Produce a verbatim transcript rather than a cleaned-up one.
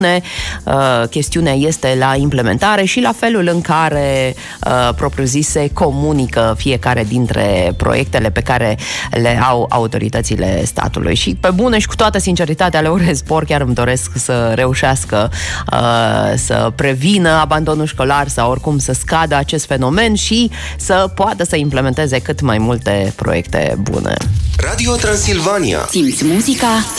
Uh, chestiunea este la implementare și la felul în care uh, propriu-zis se comunică fiecare dintre proiectele pe care le au autoritățile statului. Și pe bune și cu toată sinceritatea le urez spor, chiar îmi doresc să reușească uh, să prevină abandonul școlar sau oricum să scadă acest fenomen și să poată să implementeze cât mai multe proiecte bune. Radio Transilvania. Simți muzica,